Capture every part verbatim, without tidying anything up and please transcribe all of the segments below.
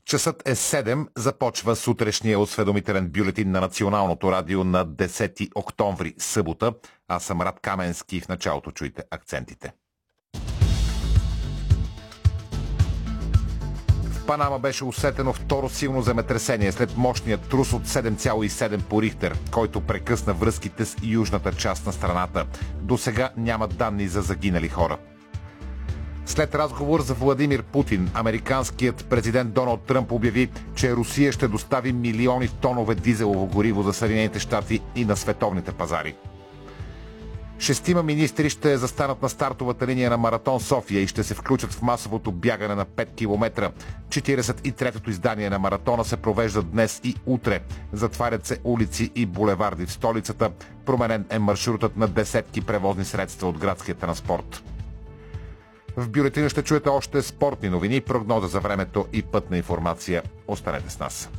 Часът е седем, започва сутрешния осведомителен бюлетин на Националното радио на десети октомври, събота. Аз съм Рад Каменски, в началото чуйте акцентите. В Панама беше усетено второ силно земетресение след мощния трус от седем цяло и седем по Рихтер, който прекъсна връзките с южната част на страната. До сега няма данни за загинали хора. След разговор за Владимир Путин, американският президент Доналд Тръмп обяви, че Русия ще достави милиони тонове дизелово гориво за Съединените щати и на световните пазари. Шестима министри ще застанат на стартовата линия на Маратон София и ще се включат в масовото бягане на пет километра. четиридесет и третото издание на маратона се провежда днес и утре. Затварят се улици и булеварди в столицата. Променен е маршрутът на десетки превозни средства от градския транспорт. В бюлетина ще чуете още спортни новини, прогноза за времето и пътна информация. Останете с нас.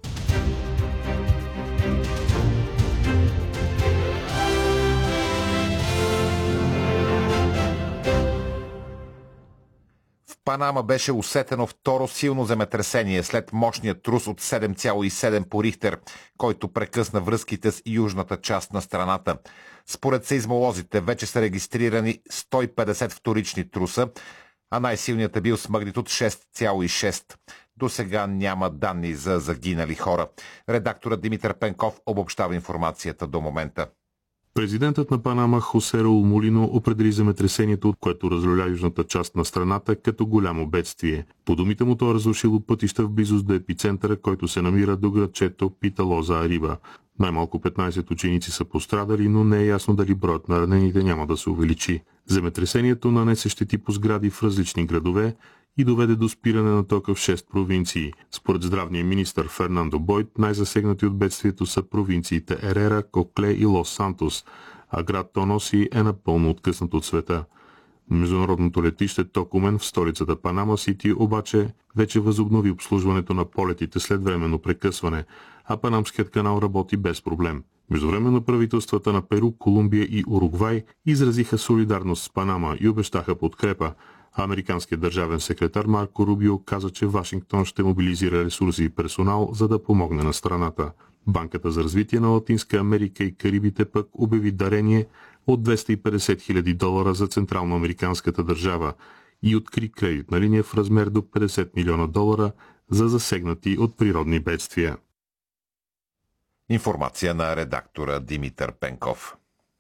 В Панама беше усетено второ силно земетресение след мощния трус от седем цяло и седем по Рихтер, който прекъсна връзките с южната част на страната. Според сейзмолозите вече са регистрирани сто и петдесет вторични труса, а най-силният е бил с магнитуд шест цяло и шест. До сега няма данни за загинали хора. Редакторът Димитър Пенков обобщава информацията до момента. Президентът на Панама Хосе Раул Молино определи земетресението, което разлюля южната част на страната, като голямо бедствие. По думите му то е разрушило пътища в близост до епицентъра, който се намира до градчето Питалоза Ариба. Най-малко петнайсет ученици са пострадали, но не е ясно дали броят на ранените няма да се увеличи. Земетресението нанесе щети по сгради в различни градове и доведе до спиране на тока в шест провинции. Според здравния министър Фернандо Бойд, най-засегнати от бедствието са провинциите Ерера, Кокле и Лос Сантос, а град Тоноси е напълно откъснат от света. Международното летище Токумен в столицата Панама Сити обаче вече възобнови обслужването на полетите след временно прекъсване, а Панамският канал работи без проблем. Междувременно правителствата на Перу, Колумбия и Уругвай изразиха солидарност с Панама и обещаха подкрепа. Американският държавен секретар Марко Рубио каза, че Вашингтон ще мобилизира ресурси и персонал, за да помогне на страната. Банката за развитие на Латинска Америка и Карибите пък обяви дарение от двеста и петдесет хиляди долара за централноамериканската държава и откри кредитна линия в размер до петдесет милиона долара за засегнати от природни бедствия. Информация на редактора Димитър Пенков.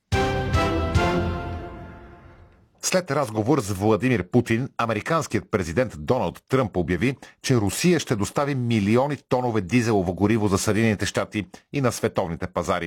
След разговор с Владимир Путин, американският президент Доналд Тръмп обяви, че Русия ще достави милиони тонове дизелово гориво за Съединените щати и на световните пазари.